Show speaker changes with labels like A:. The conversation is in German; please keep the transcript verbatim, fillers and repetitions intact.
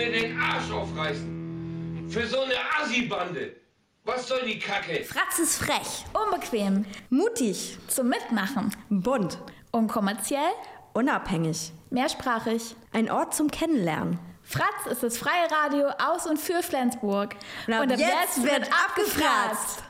A: dir den Arsch aufreißen. Für so eine Assi-Bande. Was soll die Kacke?
B: Fratz ist frech, unbequem,
C: mutig,
B: zum Mitmachen,
C: bunt,
B: unkommerziell,
C: unabhängig,
B: mehrsprachig.
C: Ein Ort zum Kennenlernen.
B: Fratz ist das freie Radio aus und für Flensburg.
C: Und ab, und ab jetzt, jetzt wird abgefratzt.